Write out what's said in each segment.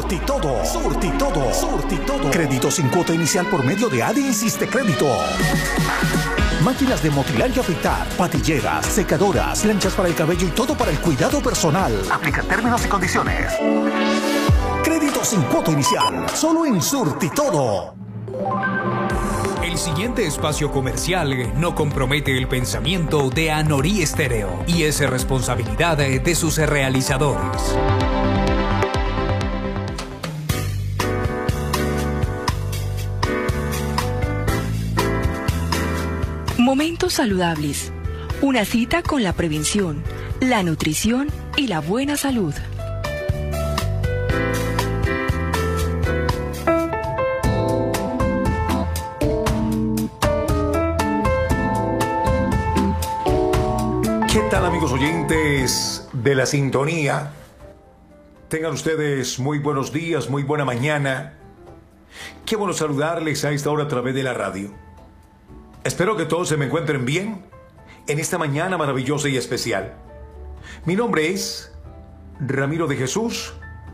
Surtitodo. Surtitodo. Surtitodo. Crédito sin cuota inicial por medio de ADI Insiste Crédito. Máquinas de motilar y afeitar, patilleras, secadoras, planchas para el cabello y todo para el cuidado personal. Aplica términos y condiciones. Crédito sin cuota inicial, solo en Surtitodo. El siguiente espacio comercial no compromete el pensamiento de Anorí Estéreo y es responsabilidad de sus realizadores. Momentos saludables. Una cita con la prevención, la nutrición y la buena salud. ¿Qué tal, amigos oyentes de la sintonía? Tengan ustedes muy buenos días, muy buena mañana. Qué bueno saludarles a esta hora a través de la radio. Espero que todos se me encuentren bien en esta mañana maravillosa y especial. Mi nombre es Ramiro de Jesús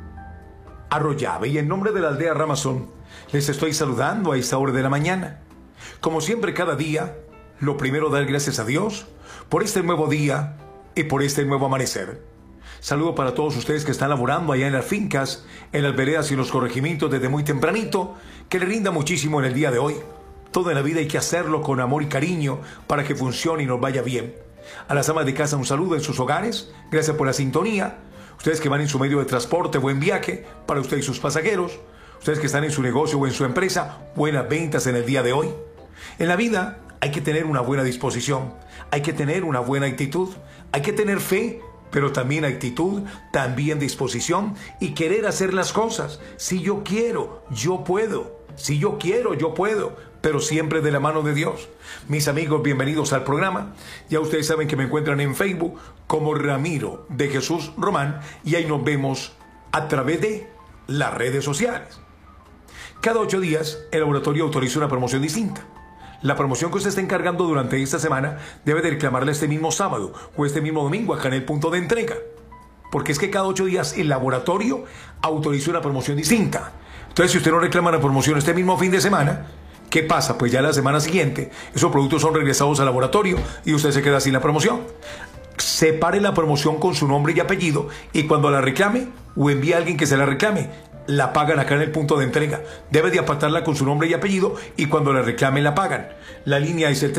Arroyave y en nombre de la aldea Ramazón les estoy saludando a esta hora de la mañana. Como siempre, cada día, lo primero, dar gracias a Dios por este nuevo día y por este nuevo amanecer. Saludo para todos ustedes que están laborando allá en las fincas, en las veredas y en los corregimientos desde muy tempranito, que le rinda muchísimo en el día de hoy. Todo en la vida hay que hacerlo con amor y cariño para que funcione y nos vaya bien. A las amas de casa un saludo en sus hogares, gracias por la sintonía. Ustedes que van en su medio de transporte, buen viaje para usted y sus pasajeros. Ustedes que están en su negocio o en su empresa, buenas ventas en el día de hoy. En la vida hay que tener una buena disposición, hay que tener una buena actitud, hay que tener fe, pero también actitud, también disposición y querer hacer las cosas. Si yo quiero, yo puedo. Si yo quiero, yo puedo, pero siempre de la mano de Dios. Mis amigos, bienvenidos al programa. Ya ustedes saben que me encuentran en Facebook como Ramiro de Jesús Román y ahí nos vemos a través de las redes sociales. Cada 8 días el laboratorio autoriza una promoción distinta. La promoción que usted está encargando durante esta semana debe de reclamarla este mismo sábado o este mismo domingo acá en el punto de entrega. Porque es que cada 8 días el laboratorio autoriza una promoción distinta. Entonces, si usted no reclama la promoción este mismo fin de semana, ¿qué pasa? Pues ya la semana siguiente esos productos son regresados al laboratorio y usted se queda sin la promoción. Separe la promoción con su nombre y apellido y cuando la reclame o envíe a alguien que se la reclame, la pagan acá en el punto de entrega. Debe de apartarla con su nombre y apellido y cuando la reclame la pagan. La línea es el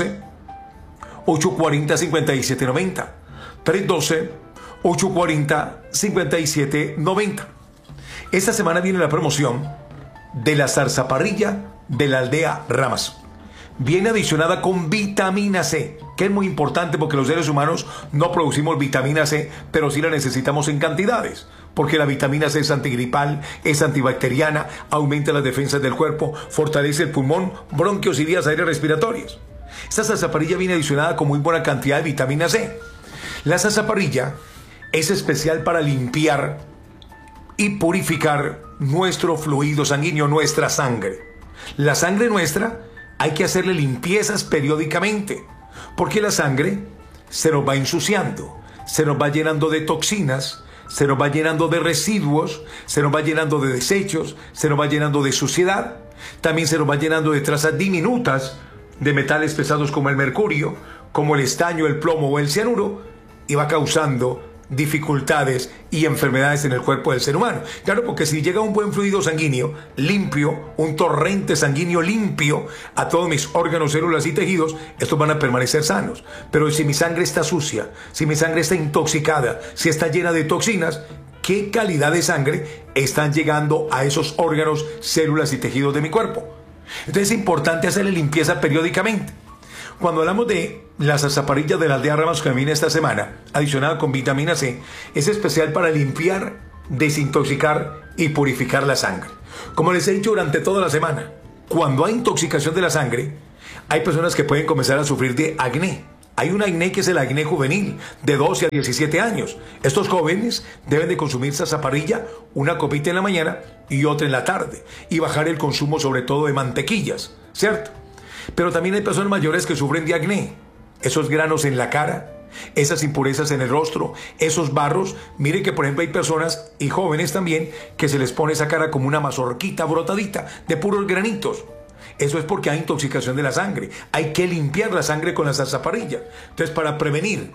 312-840-5790. 312-840-5790. Esta semana viene la promoción de la zarzaparrilla de la aldea Ramas. Viene adicionada con vitamina C, que es muy importante porque los seres humanos no producimos vitamina C, pero sí la necesitamos en cantidades. Porque la vitamina C es antigripal, es antibacteriana, aumenta las defensas del cuerpo, fortalece el pulmón, bronquios y vías aéreas respiratorias. Esta zarzaparrilla viene adicionada con muy buena cantidad de vitamina C. La zarzaparrilla es especial para limpiar y purificar nuestro fluido sanguíneo, nuestra sangre. La sangre nuestra hay que hacerle limpiezas periódicamente, porque la sangre se nos va ensuciando, se nos va llenando de toxinas, se nos va llenando de residuos, se nos va llenando de desechos, se nos va llenando de suciedad, también se nos va llenando de trazas diminutas de metales pesados como el mercurio, como el estaño, el plomo o el cianuro, y va causando dificultades y enfermedades en el cuerpo del ser humano. Claro, porque si llega un buen fluido sanguíneo limpio, un torrente sanguíneo limpio a todos mis órganos, células y tejidos, estos van a permanecer sanos. Pero si mi sangre está sucia, si mi sangre está intoxicada, si está llena de toxinas, ¿qué calidad de sangre están llegando a esos órganos, células y tejidos de mi cuerpo? Entonces es importante hacerle limpieza periódicamente. Cuando hablamos de la zarzaparrilla de la aldea Ramas que viene esta semana, adicionada con vitamina C, es especial para limpiar, desintoxicar y purificar la sangre. Como les he dicho durante toda la semana, cuando hay intoxicación de la sangre, hay personas que pueden comenzar a sufrir de acné. Hay un acné que es el acné juvenil, de 12 a 17 años. Estos jóvenes deben de consumir zarzaparrilla, una copita en la mañana y otra en la tarde, y bajar el consumo sobre todo de mantequillas, ¿cierto? Pero también hay personas mayores que sufren de acné. Esos granos en la cara, esas impurezas en el rostro, esos barros. Mire que por ejemplo hay personas y jóvenes también que se les pone esa cara como una mazorquita brotadita de puros granitos. Eso es porque hay intoxicación de la sangre. Hay que limpiar la sangre con la sarsaparilla. Entonces, para prevenir,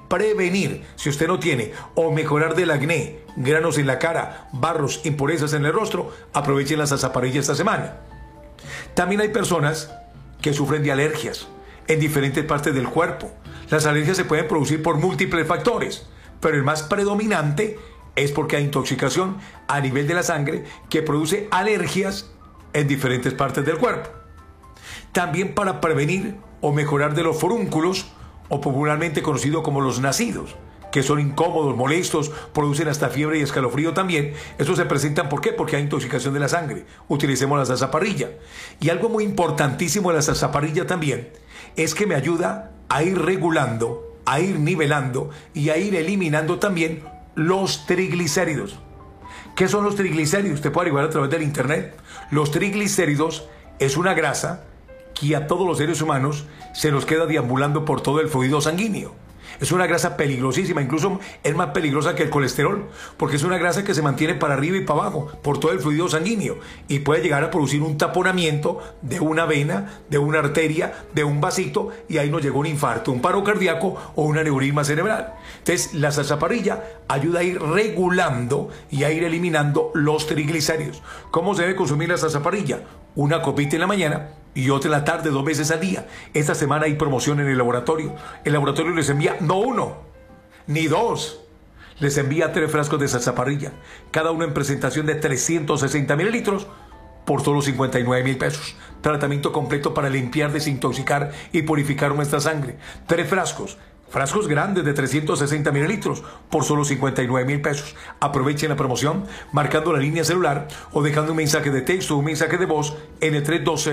si usted no tiene, o mejorar del acné, granos en la cara, barros, impurezas en el rostro, aprovechen la sarsaparilla esta semana. También hay personas que sufren de alergias en diferentes partes del cuerpo. Las alergias se pueden producir por múltiples factores, pero el más predominante es porque hay intoxicación a nivel de la sangre que produce alergias en diferentes partes del cuerpo. También para prevenir o mejorar de los forúnculos, o popularmente conocido como los nacidos, que son incómodos, molestos, producen hasta fiebre y escalofrío también. Estos se presentan, ¿por qué? Porque hay intoxicación de la sangre. Utilicemos la sarsaparilla. Y algo muy importantísimo de la sarsaparilla también es que me ayuda a ir regulando, a ir nivelando y a ir eliminando también los triglicéridos. ¿Qué son los triglicéridos? Usted puede averiguar a través del internet. Los triglicéridos es una grasa que a todos los seres humanos se nos queda deambulando por todo el fluido sanguíneo. Es una grasa peligrosísima, incluso es más peligrosa que el colesterol, porque es una grasa que se mantiene para arriba y para abajo por todo el fluido sanguíneo y puede llegar a producir un taponamiento de una vena, de una arteria, de un vasito, y ahí nos llegó un infarto, un paro cardíaco o un aneurisma cerebral. Entonces, la sarsaparilla ayuda a ir regulando y a ir eliminando los triglicéridos. ¿Cómo se debe consumir la sarsaparilla? Una copita en la mañana y otra en la tarde, 2 veces al día. Esta semana hay promoción en el laboratorio. El laboratorio les envía no 1, ni 2. Les envía 3 frascos de sarsaparilla, cada uno en presentación de 360 mililitros por solo 59,000 pesos. Tratamiento completo para limpiar, desintoxicar y purificar nuestra sangre. 3 frascos grandes de 360 mililitros por solo 59,000 pesos. Aprovechen la promoción marcando la línea celular o dejando un mensaje de texto o un mensaje de voz en el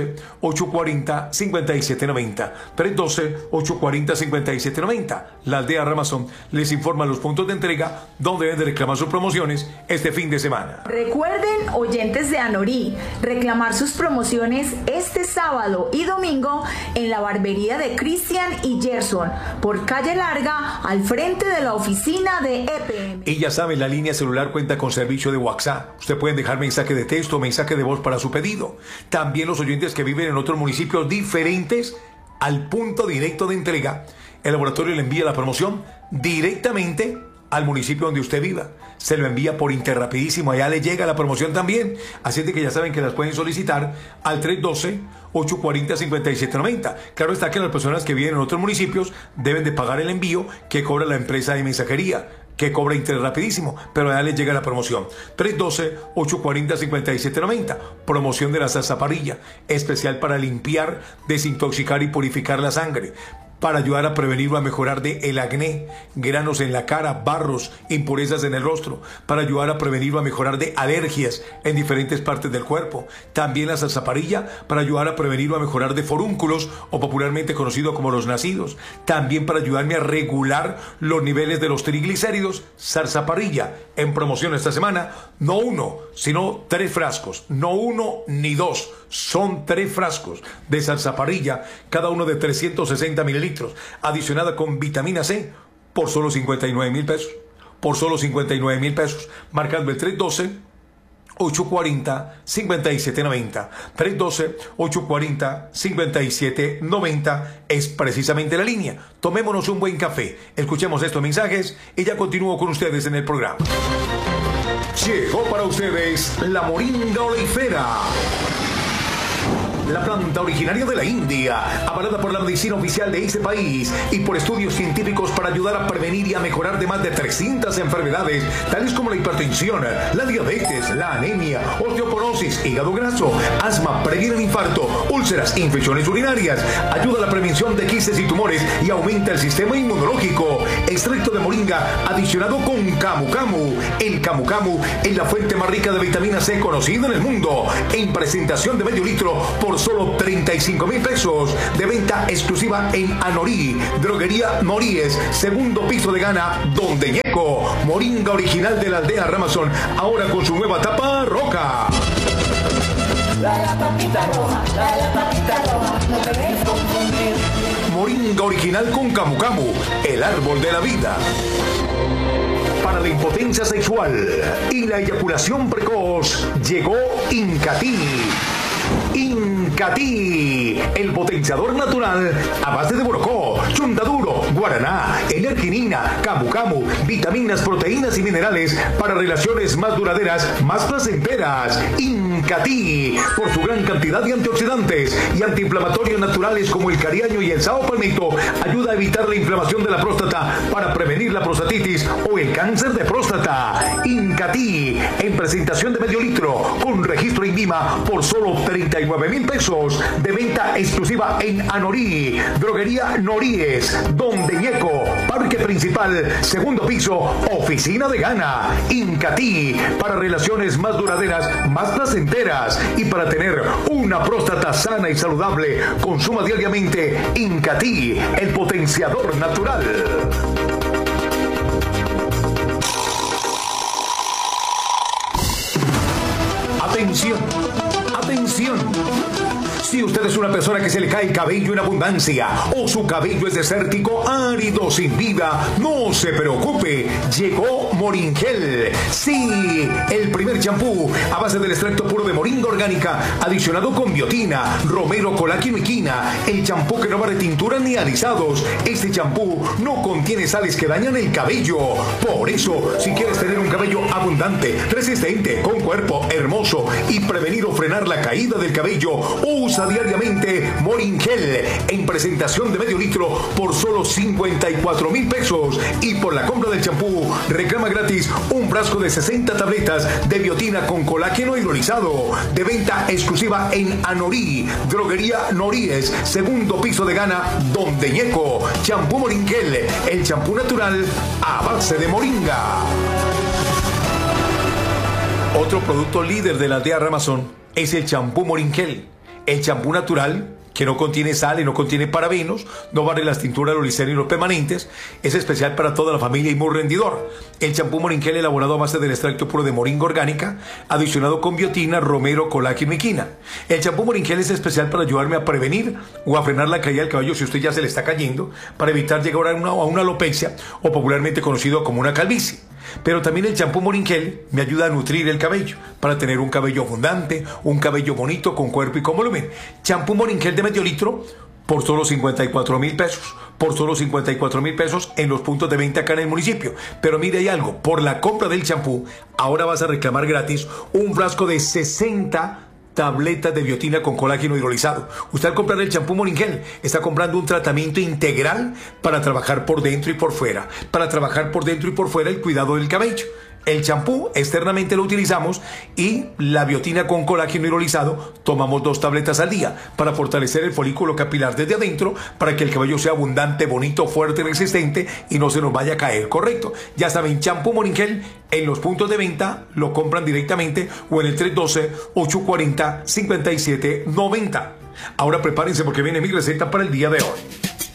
312-840-5790. 312-840-5790. La aldea Ramazón les informa los puntos de entrega donde deben de reclamar sus promociones este fin de semana. Recuerden, oyentes de Anorí, reclamar sus promociones este sábado y domingo en la barbería de Cristian y Gerson por calle Larga, al frente de la oficina de EPM. Y ya saben, la línea celular cuenta con servicio de WhatsApp. Usted puede dejar mensaje de texto o mensaje de voz para su pedido. También los oyentes que viven en otros municipios diferentes al punto directo de entrega, el laboratorio le envía la promoción directamente al municipio donde usted viva. Se lo envía por Interrapidísimo, allá le llega la promoción también. Así es de que ya saben que las pueden solicitar al 312-840-5790. Claro está que las personas que viven en otros municipios deben de pagar el envío que cobra la empresa de mensajería, que cobra Interrapidísimo, pero allá les llega la promoción. 312-840-5790. Promoción de la sarsaparilla, especial para limpiar, desintoxicar y purificar la sangre, para ayudar a prevenir o a mejorar de el acné, granos en la cara, barros, impurezas en el rostro, para ayudar a prevenir o a mejorar de alergias en diferentes partes del cuerpo. También la sarsaparilla para ayudar a prevenir o a mejorar de forúnculos, o popularmente conocido como los nacidos. También para ayudarme a regular los niveles de los triglicéridos. Sarsaparilla en promoción esta semana, no 1, sino 3 frascos, no 1 ni 2. Son 3 frascos de sarsaparilla, cada uno de 360 mililitros, adicionada con vitamina C por solo 59,000 pesos. Por solo 59,000 pesos. Marcando el 312-840-5790. 312-840-5790 es precisamente la línea. Tomémonos un buen café, escuchemos estos mensajes y ya continúo con ustedes en el programa. Llegó para ustedes la moringa oleifera, la planta originaria de la India, avalada por la medicina oficial de ese país y por estudios científicos para ayudar a prevenir y a mejorar de más de 300 enfermedades, tales como la hipertensión, la diabetes, la anemia, osteoporosis, hígado graso, asma, previene el infarto, úlceras, infecciones urinarias, ayuda a la prevención de quistes y tumores y aumenta el sistema inmunológico. Extracto de moringa adicionado con camu camu. El camu camu es la fuente más rica de vitamina C conocida en el mundo, en presentación de medio litro por solo 35,000 pesos, de venta exclusiva en Anorí, Droguería Moríes, segundo piso de Gana, Donde Ñeco. Moringa original de la aldea Ramazón, ahora con su nueva tapa roja. La tapita roja, no te dejes confundir. Moringa original con Camu Camu, el árbol de la vida. Para la impotencia sexual y la eyaculación precoz, llegó Incatí. Incatí, el potenciador natural a base de borocó, chuntaduro, guaraná, L-arginina, camu camu, vitaminas, proteínas y minerales para relaciones más duraderas, más placenteras. Incatí, por su gran cantidad de antioxidantes y antiinflamatorios naturales como el cariaño y el sao palmito, ayuda a evitar la inflamación de la próstata para prevenir la prostatitis o el cáncer de próstata. Incatí, en presentación de medio litro, con registro INVIMA por solo 39,000 pesos, de venta exclusiva en Anorí, Droguería Noríes, Don Deñeco, Parque Principal, segundo piso, Oficina de Gana. Incatí, para relaciones más duraderas, más placenteras y para tener una próstata sana y saludable. Consuma diariamente Incatí, el potenciador natural. Atención, atención. Si usted es una persona que se le cae el cabello en abundancia o su cabello es desértico, árido, sin vida, no se preocupe. Llegó Moringel. Sí, el primer champú a base del extracto puro de moringa orgánica, adicionado con biotina, romero, colágeno y quina. El champú que no va de tintura ni alisados. Este champú no contiene sales que dañan el cabello. Por eso, si quieres tener un cabello abundante, resistente, con cuerpo hermoso y prevenir o frenar la caída del cabello, usa diariamente Moringel en presentación de medio litro por solo 54,000 pesos, y por la compra del champú reclama gratis un frasco de 60 tabletas de biotina con colágeno hidrolizado, de venta exclusiva en Anorí, Droguería Noríes, segundo piso de Gana, Don Deñeco. Champú Moringel, el champú natural a base de moringa. Otro producto líder de la aldea Ramazón es el champú Moringel. El champú natural, que no contiene sal y no contiene parabenos, no barre las tinturas, los lisérinos permanentes, es especial para toda la familia y muy rendidor. El champú Moringel, elaborado a base del extracto puro de moringa orgánica, adicionado con biotina, romero, colágeno y quina. El champú Moringel es especial para ayudarme a prevenir o a frenar la caída del cabello si usted ya se le está cayendo, para evitar llegar a una alopecia, o popularmente conocido como una calvicie. Pero también el champú Moringel me ayuda a nutrir el cabello, para tener un cabello abundante, un cabello bonito, con cuerpo y con volumen. Champú Moringel de medio litro por solo 54,000 pesos. Por solo 54,000 pesos en los puntos de venta acá en el municipio. Pero mire, hay algo. Por la compra del champú, ahora vas a reclamar gratis un frasco de 60 tabletas de biotina con colágeno hidrolizado. Usted al comprar el champú Moringel está comprando un tratamiento integral para trabajar por dentro y por fuera. Para trabajar por dentro y por fuera el cuidado del cabello. El champú externamente lo utilizamos, y la biotina con colágeno hidrolizado tomamos 2 tabletas al día para fortalecer el folículo capilar desde adentro, para que el cabello sea abundante, bonito, fuerte, resistente y no se nos vaya a caer. Correcto. Ya saben, champú Moringel en los puntos de venta lo compran directamente o en el 312-840-5790. Ahora prepárense porque viene mi receta para el día de hoy.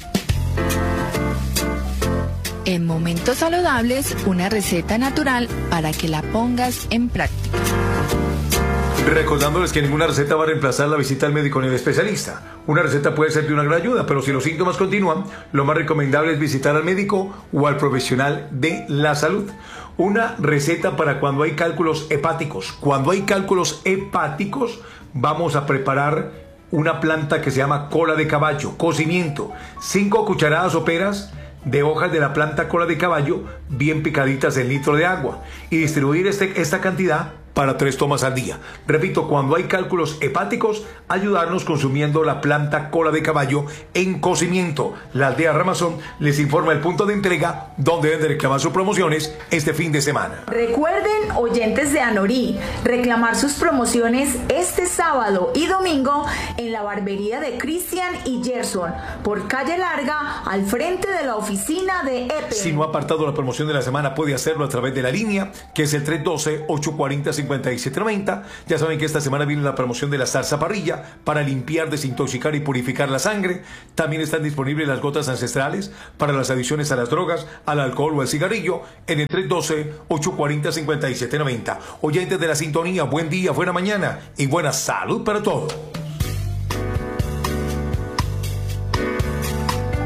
En Momentos Saludables, una receta natural para que la pongas en práctica. Recordándoles que ninguna receta va a reemplazar la visita al médico ni al especialista. Una receta puede ser de una gran ayuda, pero si los síntomas continúan, lo más recomendable es visitar al médico o al profesional de la salud. Una receta para cuando hay cálculos hepáticos. Cuando hay cálculos hepáticos, vamos a preparar una planta que se llama cola de caballo, cocimiento. 5 cucharadas soperas de hojas de la planta cola de caballo, bien picaditas en litro de agua, y distribuir esta cantidad para 3 tomas al día. Repito, cuando hay cálculos hepáticos, ayudarnos consumiendo la planta cola de caballo en cocimiento. La aldea Ramazón les informa el punto de entrega donde deben de reclamar sus promociones este fin de semana. Recuerden, oyentes de Anorí, reclamar sus promociones este sábado y domingo en la barbería de Cristian y Gerson, por calle Larga, al frente de la oficina de EPE. Si no ha apartado la promoción de la semana, puede hacerlo a través de la línea, que es el 312-840-5790. Ya saben que esta semana viene la promoción de la salsa parrilla para limpiar, desintoxicar y purificar la sangre. También están disponibles las gotas ancestrales para las adicciones a las drogas, al alcohol o al cigarrillo, en el 312-840-5790. Oyentes de la sintonía, buen día, buena mañana y buena salud para todos.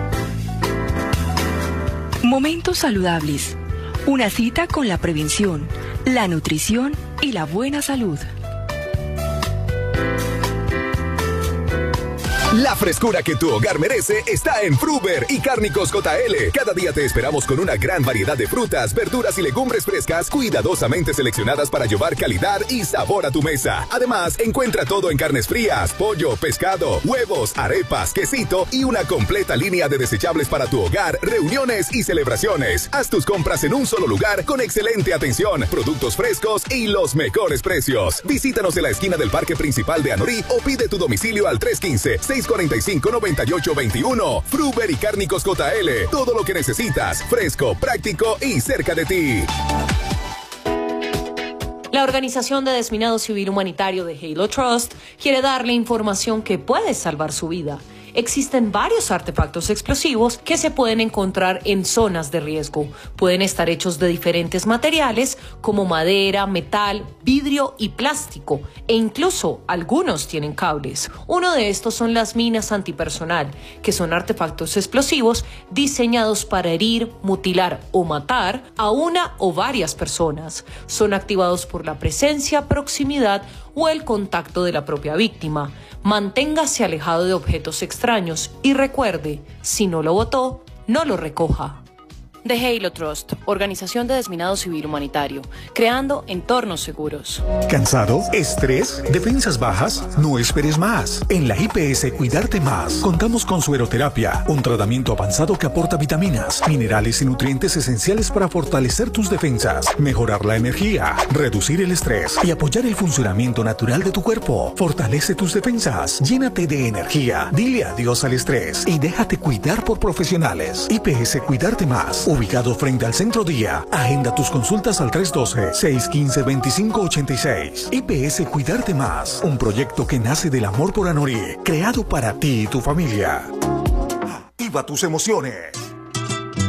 Momentos saludables. Una cita con la prevención, la nutrición y la buena salud. La frescura que tu hogar merece está en Fruver y Cárnicos JL. Cada día te esperamos con una gran variedad de frutas, verduras y legumbres frescas, cuidadosamente seleccionadas para llevar calidad y sabor a tu mesa. Además, encuentra todo en carnes frías, pollo, pescado, huevos, arepas, quesito y una completa línea de desechables para tu hogar, reuniones y celebraciones. Haz tus compras en un solo lugar con excelente atención, productos frescos y los mejores precios. Visítanos en la esquina del Parque Principal de Anorí o pide tu domicilio al 315-645-9821. Fruver y Cárnicos JL. Todo lo que necesitas, fresco, práctico y cerca de ti. La Organización de Desminado Civil Humanitario de Halo Trust quiere darle información que puede salvar su vida. Existen varios artefactos explosivos que se pueden encontrar en zonas de riesgo. Pueden estar hechos de diferentes materiales como madera, metal, vidrio y plástico, e incluso algunos tienen cables. Uno de estos son las minas antipersonal, que son artefactos explosivos diseñados para herir, mutilar o matar a una o varias personas. Son activados por la presencia, proximidad o el contacto de la propia víctima. Manténgase alejado de objetos extraños y recuerde, si no lo botó, no lo recoja. The Halo Trust, Organización de Desminado Civil Humanitario, creando entornos seguros. ¿Cansado? ¿Estrés? ¿Defensas bajas? No esperes más. En la IPS Cuidarte Más contamos con sueroterapia, un tratamiento avanzado que aporta vitaminas, minerales y nutrientes esenciales para fortalecer tus defensas, mejorar la energía, reducir el estrés y apoyar el funcionamiento natural de tu cuerpo. Fortalece tus defensas, llénate de energía, dile adiós al estrés y déjate cuidar por profesionales. IPS Cuidarte Más, ubicado frente al Centro Día. Agenda tus consultas al 312-615-2586. IPS Cuidarte Más, un proyecto que nace del amor por Anorí, creado para ti y tu familia. Activa tus emociones.